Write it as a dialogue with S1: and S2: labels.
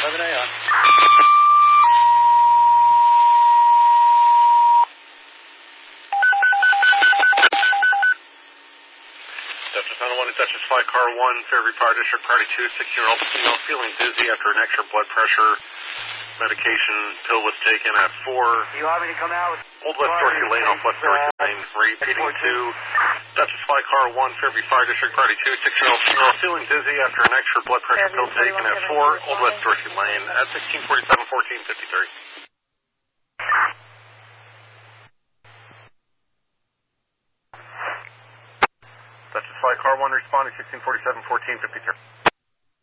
S1: 11A on.
S2: Dutchess 901 to Dutchess Fly Car 1, Fairview Fire District, Party 2, 6-year-old female feeling dizzy after an extra blood pressure. Medication pill was taken at 4.
S1: You want me to come out?
S2: Old West Dorsey Lane off West Dorsey Lane, repeating to Dutchess Fly Car 1, Fairview Fire District, Party 2, 6-year-old female feeling dizzy after an extra blood pressure pill taken at 4, Old West Dorsey Lane at 1647-1453. Dutchess Fly Car 1 responding 1647-1453.